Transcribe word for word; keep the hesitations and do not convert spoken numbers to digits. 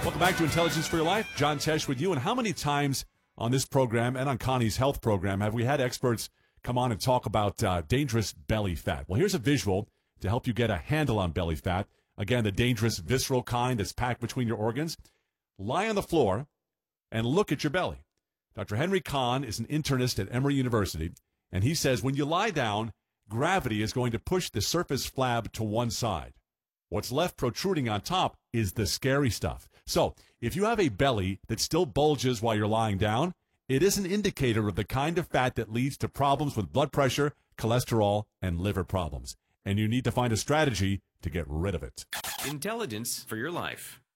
Welcome back to Intelligence for Your Life. John Tesh with you. And how many times on this program and on Connie's health program have we had experts come on and talk about uh, dangerous belly fat? Well, here's a visual to help you get a handle on belly fat. Again, the dangerous visceral kind that's packed between your organs. Lie on the floor and look at your belly. Doctor Henry Kahn is an internist at Emory University, and he says when you lie down, gravity is going to push the surface flab to one side. What's left protruding on top is the scary stuff. So, if you have a belly that still bulges while you're lying down, it is an indicator of the kind of fat that leads to problems with blood pressure, cholesterol, and liver problems. And you need to find a strategy to get rid of it. Intelligence for Your Life.